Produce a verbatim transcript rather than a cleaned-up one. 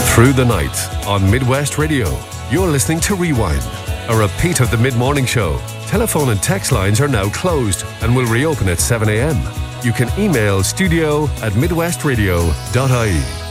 Through the night on Midwest Radio, you're listening to Rewind, a repeat of the mid-morning show. Telephone and text lines are now closed and will reopen at seven a.m. You can email studio at midwestradio dot I E.